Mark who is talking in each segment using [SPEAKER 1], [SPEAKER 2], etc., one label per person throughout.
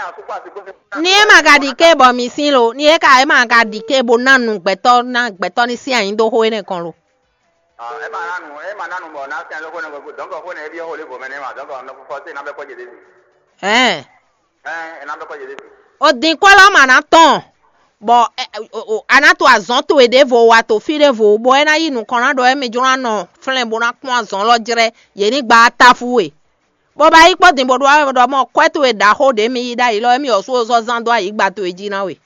[SPEAKER 1] ni e magadike bo mi sin lo ni e ka e magadike bo nanu gbeto ni si ayin do ho ene kan lo
[SPEAKER 2] e ma nanu bo na si an lo ko ne ko don ko ne bi ho le bo me ne ma don ko no fo se na be ko je de na be ko je de
[SPEAKER 1] o din kwa la ma na ton bo anato azon to e de vo wa to fi de vo bo e na yi nu kan na do e mi jura no flen bo na pon azon lo jire ye ni gba tafu we bo ba yi po din bo do mo kweto e da ho de mi yi da yi lo mi o so zan do ayi gba to e ji na we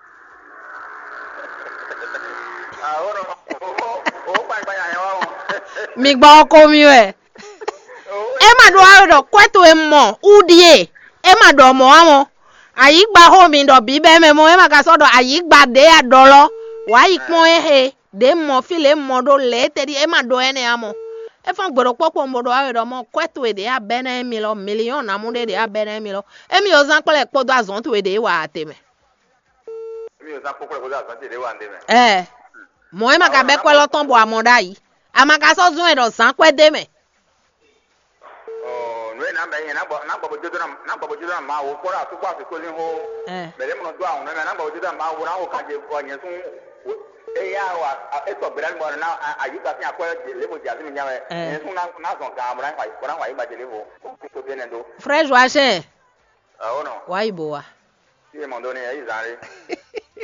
[SPEAKER 1] mi gba oko mi we e ma do kweto e mo udie e ma do mo awon ayi gba ho mi do bi be me mo e ma ka so do ayi gba de adolo wa yi pon ehe de mo file mo do le tedi e ma do ene amo e fon gboro popo mo do awe mo kweto e de abene mi lo million na mu de abene mi lo e mi o zan pele podo azon to e de wa ateme
[SPEAKER 2] mi o zan popo podo azon de wa ndeme
[SPEAKER 1] mo e ma ka be kwelo ton bo amoda yi amaka so zun e do san kwe de me
[SPEAKER 2] na be yen na babo jodo na ma wo kora to kwa ko ni ho bele mo do awon na babo jodo ma wo na ho ka je ko yen sun e ya wa e to bele mo na ayuba tin akwa je le mo ja tin nya we sun na so ka mo na wa yi ba je le ho ko be ne do
[SPEAKER 1] fresh wa she
[SPEAKER 2] no
[SPEAKER 1] wa ibo wa
[SPEAKER 2] ti mo do ni e izare